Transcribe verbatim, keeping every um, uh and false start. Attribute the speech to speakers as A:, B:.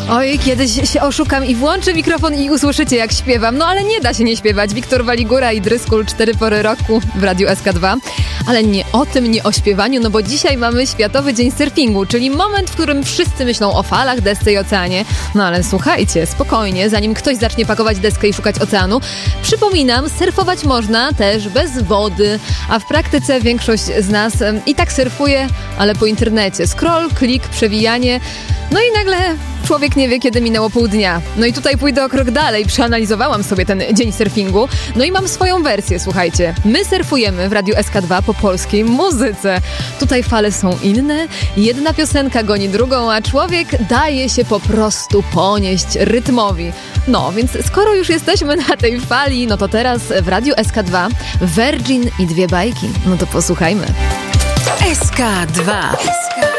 A: Oj, kiedyś się oszukam i włączę mikrofon i usłyszycie, jak śpiewam. No ale nie da się nie śpiewać. Wiktor Waligura i Dryskul, cztery pory roku w Radiu S K dwa. Ale nie o tym, nie o śpiewaniu, no bo dzisiaj mamy Światowy Dzień Surfingu, czyli moment, w którym wszyscy myślą o falach, desce i oceanie. No ale słuchajcie, spokojnie, zanim ktoś zacznie pakować deskę i szukać oceanu, przypominam, surfować można też bez wody, a w praktyce większość z nas i tak surfuje, ale po internecie. Scroll, klik, przewijanie, no i nagle człowiek nie wie, kiedy minęło pół dnia. No i tutaj pójdę o krok dalej. Przeanalizowałam sobie ten dzień surfingu. No i mam swoją wersję, słuchajcie. My surfujemy w Radiu S K dwa po polskiej muzyce. Tutaj fale są inne, jedna piosenka goni drugą, a człowiek daje się po prostu ponieść rytmowi. No, więc skoro już jesteśmy na tej fali, no to teraz w Radiu S K dwa Virgin i dwie bajki. No to posłuchajmy.
B: S K dwa.